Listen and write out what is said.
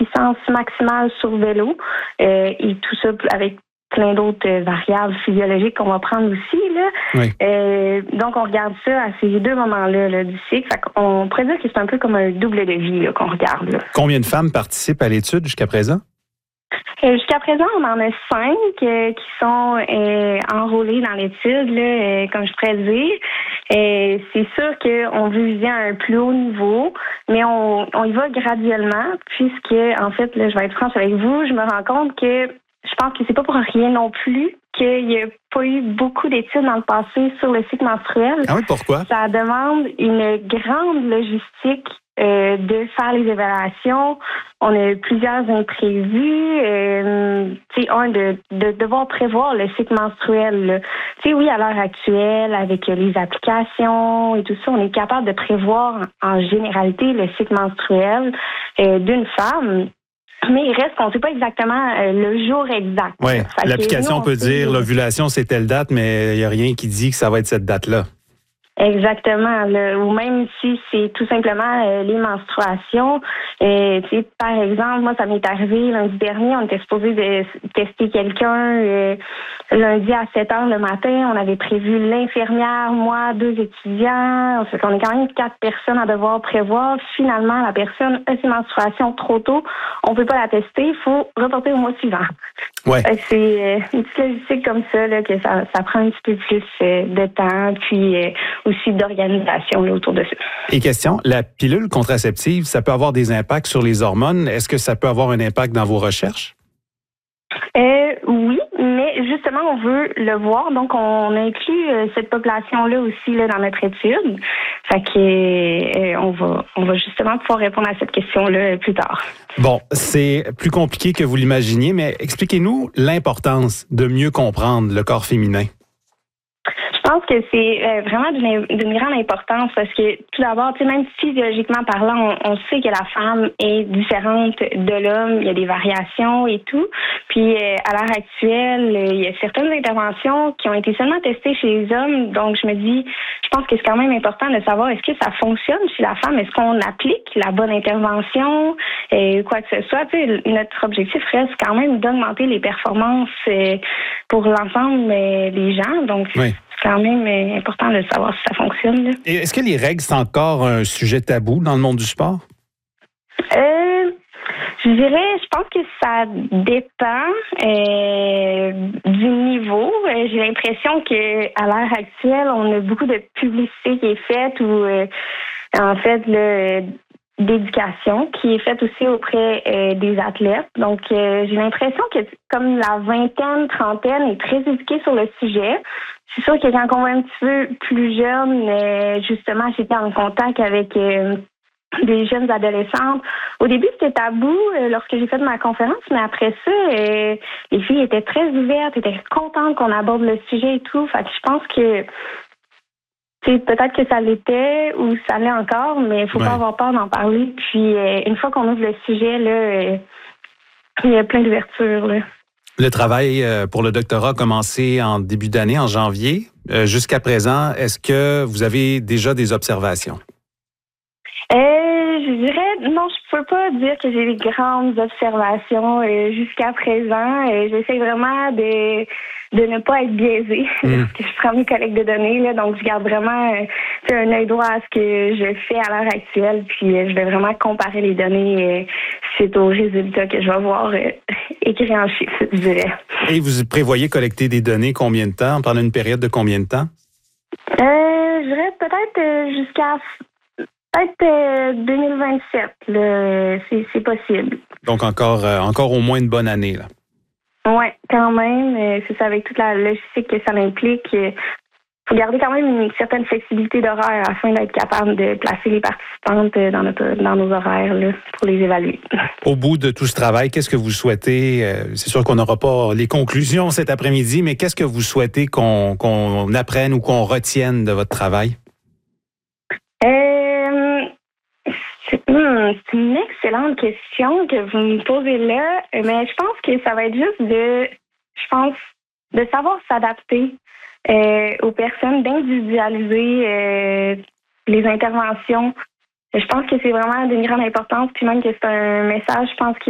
puissance maximale sur vélo et tout ça avec plein d'autres variables physiologiques qu'on va prendre aussi. Là. Oui. Donc, on regarde ça à ces deux moments-là là, du cycle. On pourrait dire que c'est un peu comme un double de vie là, qu'on regarde. Là. Combien de femmes participent à l'étude jusqu'à présent? Jusqu'à présent, on en a 5 qui sont enrôlés dans l'étude, là, comme je pourrais dire. C'est sûr qu'on veut viser un plus haut niveau, mais on y va graduellement, puisque, en fait, là, je vais être franche avec vous, je me rends compte que je pense que c'est pas pour rien non plus qu'il n'y a pas eu beaucoup d'études dans le passé sur le cycle menstruel. Ah oui, pourquoi? Ça demande une grande logistique de faire les évaluations. On a plusieurs imprévus. De devoir prévoir le cycle menstruel. Oui, à l'heure actuelle, avec les applications et tout ça, on est capable de prévoir en généralité le cycle menstruel d'une femme. Mais il reste qu'on ne sait pas exactement le jour exact. Oui, l'application peut dire l'ovulation, c'est telle date, mais il n'y a rien qui dit que ça va être cette date-là. Exactement. Ou même si c'est tout simplement les menstruations. Par exemple, moi, ça m'est arrivé lundi dernier, on était supposé de tester quelqu'un lundi à 7 heures le matin. On avait prévu l'infirmière, moi, 2 étudiants. Fait qu'on est quand même 4 personnes à devoir prévoir. Finalement, la personne a ses menstruations trop tôt. On peut pas la tester. Il faut reporter au mois suivant. Ouais. C'est une petite logistique comme ça, là, que ça prend un petit peu plus de temps, puis aussi d'organisation là, autour de ça. Et question, la pilule contraceptive, ça peut avoir des impacts sur les hormones. Est-ce que ça peut avoir un impact dans vos recherches? Oui, mais justement, on veut le voir. Donc, on inclut cette population-là aussi là, dans notre étude. Fait que on va justement pouvoir répondre à cette question-là plus tard. Bon, c'est plus compliqué que vous l'imaginiez, mais expliquez-nous l'importance de mieux comprendre le corps féminin. Je pense que c'est vraiment d'une grande importance parce que tout d'abord, même physiologiquement parlant, on sait que la femme est différente de l'homme. Il y a des variations et tout. Puis à l'heure actuelle, il y a certaines interventions qui ont été seulement testées chez les hommes. Donc je me dis, je pense que c'est quand même important de savoir est-ce que ça fonctionne chez la femme, est-ce qu'on applique la bonne intervention, quoi que ce soit. Notre objectif reste quand même d'augmenter les performances pour l'ensemble des gens. Donc oui. C'est quand même important de savoir si ça fonctionne. Là. Et est-ce que les règles, c'est encore un sujet tabou dans le monde du sport? Je pense que ça dépend du niveau. J'ai l'impression que à l'heure actuelle, on a beaucoup de publicité qui est faite ou en fait d'éducation qui est faite aussi auprès des athlètes. Donc, j'ai l'impression que comme la vingtaine, trentaine est très éduquée sur le sujet. C'est sûr que quand on est un petit peu plus jeune, justement, j'étais en contact avec des jeunes adolescentes. Au début, c'était tabou lorsque j'ai fait ma conférence, mais après ça, les filles étaient très ouvertes, étaient contentes qu'on aborde le sujet et tout. Fait que je pense que peut-être que ça l'était ou ça l'est encore, mais il faut pas avoir peur d'en parler. Puis, une fois qu'on ouvre le sujet, là, il y a plein d'ouvertures, là. Le travail pour le doctorat a commencé en début d'année, en janvier. Jusqu'à présent, est-ce que vous avez déjà des observations? Je dirais, non, je peux pas dire que j'ai des grandes observations jusqu'à présent. J'essaie vraiment de ne pas être biaisée lorsque je prends mes collectes de données. Là, donc, je garde vraiment un œil droit à ce que je fais à l'heure actuelle. Puis, je vais vraiment comparer les données suite aux résultats que je vais voir écrits en chiffres, je dirais. Et vous prévoyez collecter des données combien de temps? Pendant une période de combien de temps? Je dirais peut-être jusqu'à... Peut-être 2027, là, c'est possible. Donc encore au moins une bonne année, là. Oui, quand même. C'est ça, avec toute la logistique que ça implique. Il faut garder quand même une certaine flexibilité d'horaire afin d'être capable de placer les participantes dans nos horaires là, pour les évaluer. Au bout de tout ce travail, qu'est-ce que vous souhaitez? C'est sûr qu'on n'aura pas les conclusions cet après-midi, mais qu'est-ce que vous souhaitez qu'on apprenne ou qu'on retienne de votre travail? C'est une excellente question que vous me posez là, mais je pense que ça va être juste de savoir s'adapter aux personnes, d'individualiser les interventions. Je pense que c'est vraiment d'une grande importance, puis même que c'est un message, je pense, qui